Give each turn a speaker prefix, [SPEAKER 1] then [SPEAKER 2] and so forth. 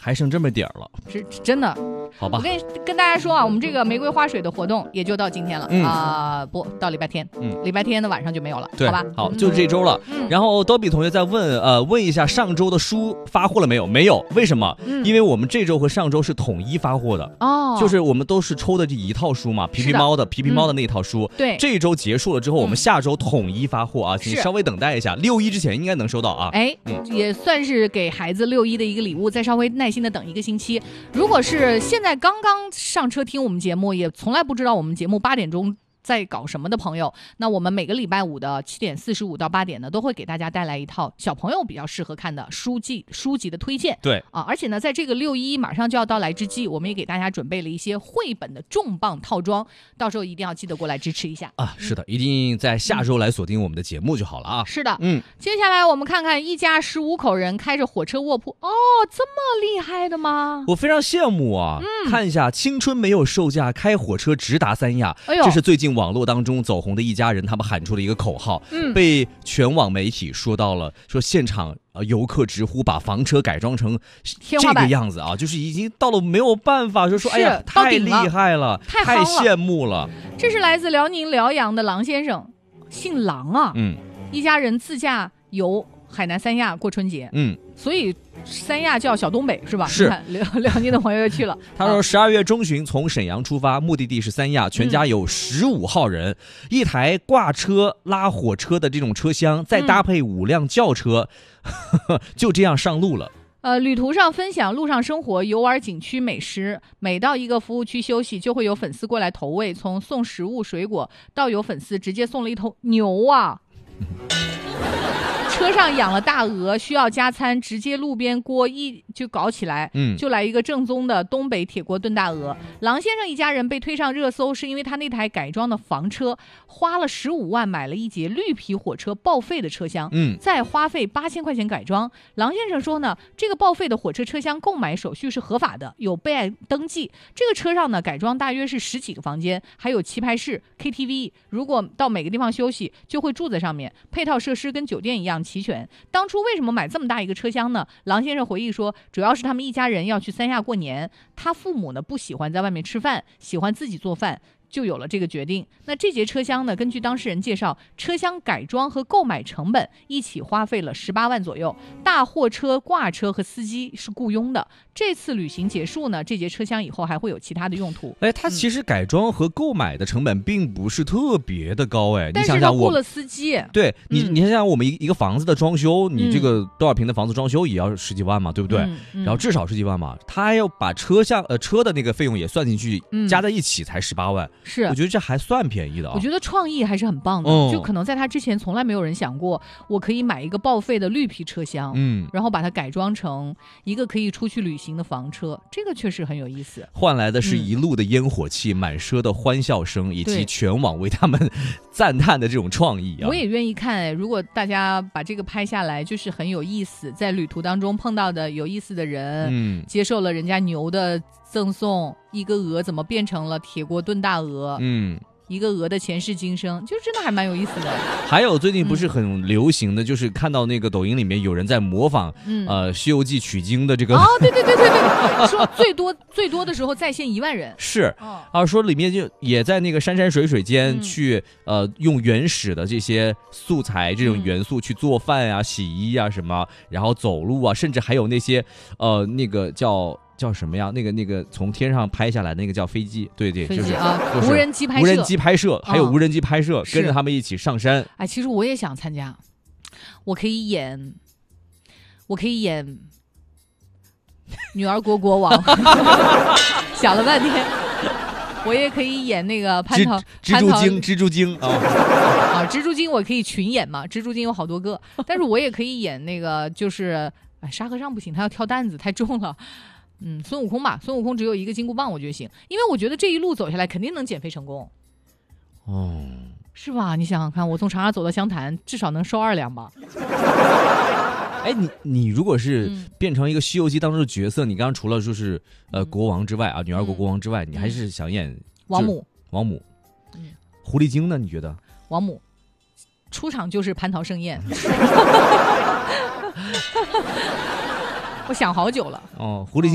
[SPEAKER 1] 还剩这么点儿了，
[SPEAKER 2] 是真的。
[SPEAKER 1] 好吧，
[SPEAKER 2] 我跟大家说啊，我们这个玫瑰花水的活动也就到今天了不到礼拜天，礼拜天的晚上就没有了，
[SPEAKER 1] 对，
[SPEAKER 2] 好吧？
[SPEAKER 1] 好，就这周了。然后多比同学在问一下上周的书发货了没有？没有，为什么？因为我们这周和上周是统一发货的哦，就是我们都是抽的这一套书嘛，皮皮猫的那一套书。
[SPEAKER 2] 对，
[SPEAKER 1] 这一周结束了之后，我们下周统一发货啊，请稍微等待一下，6·1之前应该能收到啊。
[SPEAKER 2] 也算是给孩子6·1的一个礼物，再稍微耐心的等1个星期。如果是现在刚刚上车听我们节目，也从来不知道我们节目8点钟在搞什么的朋友，那我们每个礼拜五的7点45到8点呢，都会给大家带来一套小朋友比较适合看的书籍的推荐。
[SPEAKER 1] 对
[SPEAKER 2] 啊，而且呢，在这个6·1马上就要到来之际，我们也给大家准备了一些绘本的重磅套装，到时候一定要记得过来支持一下
[SPEAKER 1] 啊！是的，一定在下周来锁定我们的节目就好了啊！
[SPEAKER 2] 是的，接下来我们看看一家15口人开着火车卧铺，哦，这么厉害的吗？
[SPEAKER 1] 我非常羡慕啊！看一下，青春没有售价，开火车直达三亚，这是最近网络当中走红的一家人他们喊出的一个口号，被全网媒体说到了，说现场游客直呼把房车改装成这个样子啊，就是已经到了没有办法说哎呀太厉害了，太羡慕了。
[SPEAKER 2] 这是来自辽宁辽阳的郎先生，姓郎啊，一家人自驾游海南三亚过春节，所以三亚叫小东北是吧？
[SPEAKER 1] 是，
[SPEAKER 2] 辽宁的朋友又去了。
[SPEAKER 1] 他说12月中旬从沈阳出发，目的地是三亚，全家有15号人，一台挂车拉火车的这种车厢，再搭配5辆轿车，就这样上路了。
[SPEAKER 2] 旅途上分享路上生活，游玩景区美食，每到一个服务区休息，就会有粉丝过来投喂，从送食物水果到有粉丝直接送了一头牛啊。车上养了大鹅，需要加餐，直接路边锅就搞起来，就来一个正宗的东北铁锅炖大鹅。郎先生一家人被推上热搜，是因为他那台改装的房车花了15万买了一节绿皮火车报废的车厢，再花费8000块钱改装。郎先生说呢，这个报废的火车车厢购买手续是合法的，有备案登记。这个车上呢，改装大约是10几个房间，还有棋牌室、KTV， 如果到每个地方休息，就会住在上面，配套设施跟酒店一样齐全。当初为什么买这么大一个车厢呢？郎先生回忆说，主要是他们一家人要去三亚过年，他父母呢不喜欢在外面吃饭，喜欢自己做饭，就有了这个决定。那这节车厢呢，根据当事人介绍，车厢改装和购买成本一起花费了18万左右，大货车挂车和司机是雇佣的。这次旅行结束呢，这节车厢以后还会有其他的用途。
[SPEAKER 1] 它其实改装和购买的成本并不是特别的高，
[SPEAKER 2] 但是他雇了司机。
[SPEAKER 1] 对，你想想我们一个房子的装修，你这个多少平的房子装修也要10几万嘛，对不对？然后至少10几万嘛，他还要把车的那个费用也算进去，加在一起才18万。是，我觉得这还算便宜的啊。
[SPEAKER 2] 我觉得创意还是很棒的，就可能在他之前从来没有人想过，我可以买一个报废的绿皮车厢，然后把它改装成一个可以出去旅行的房车，这个确实很有意思。
[SPEAKER 1] 换来的是一路的烟火气、满车的欢笑声，以及全网为他们赞叹的这种创意啊！
[SPEAKER 2] 我也愿意看，如果大家把这个拍下来，就是很有意思，在旅途当中碰到的有意思的人，接受了人家牛的赠送，一个鹅怎么变成了铁锅炖大鹅，一个鹅的前世今生，就真的还蛮有意思的。
[SPEAKER 1] 还有最近不是很流行的，就是看到那个抖音里面有人在模仿西游记取经的这个
[SPEAKER 2] 对，说最多的时候在线1万人，
[SPEAKER 1] 是说里面就也在那个山山水水间去用原始的这些素材这种元素去做饭啊、洗衣啊什么，然后走路啊，甚至还有那些那个叫什么呀？那个从天上拍下来那个叫飞机，对，就是
[SPEAKER 2] 无人机拍摄，
[SPEAKER 1] 还有无人机拍摄，跟着他们一起上山。
[SPEAKER 2] 其实我也想参加，我可以演女儿国国王，想了半天，我也可以演那个蜘
[SPEAKER 1] 蛛精
[SPEAKER 2] 啊，蜘蛛精我可以群演嘛，蜘蛛精有好多个，但是我也可以演那个就是沙和尚不行，他要跳担子太重了。孙悟空吧，孙悟空只有一个金箍棒，我觉得行，因为我觉得这一路走下来肯定能减肥成功。是吧？你想想看，我从长沙走到湘潭，至少能瘦2两吧。
[SPEAKER 1] 你如果是变成一个《西游记》当中的角色，你刚刚除了说是国王之外啊，女儿国国王之外，你还是想演
[SPEAKER 2] 王母。
[SPEAKER 1] 狐狸精呢？你觉得？
[SPEAKER 2] 王母出场就是蟠桃盛宴。我想好久了。
[SPEAKER 1] 狐狸精